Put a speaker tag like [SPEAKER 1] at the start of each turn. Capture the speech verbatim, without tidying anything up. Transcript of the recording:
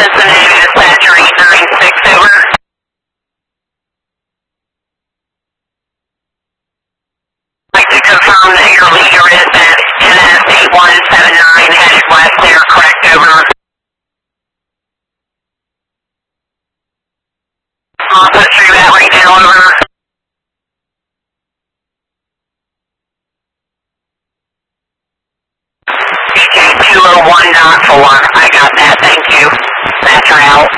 [SPEAKER 1] Cincinnati dispatcher eight nine six, over. I'd like to confirm that your leader is at N S eight one seven nine, headed west there, correct, over. I'll put through that right now, over. two oh one point four, I got that, thank you. That's out.